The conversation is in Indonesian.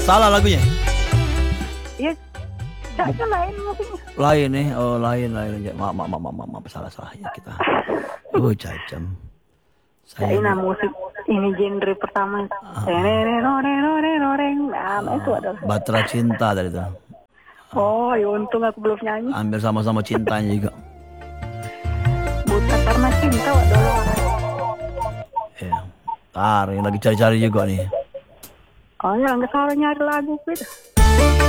Salah lagunya. Iya, Caca lain musiknya. Lain nih, oh lain. Maaf, salah ya kita. Cacam. Nah, musik ini genre pertama. Nah, itu adalah Batra Cinta tadi tuh. Oh, ya untung aku belum nyanyi. Hampir sama-sama cintanya juga. Buta karena cinta, Wak Dolong. Ya. Tar, yang lagi cari-cari juga nih. Oh ya, nggak salah nyari lagu gitu.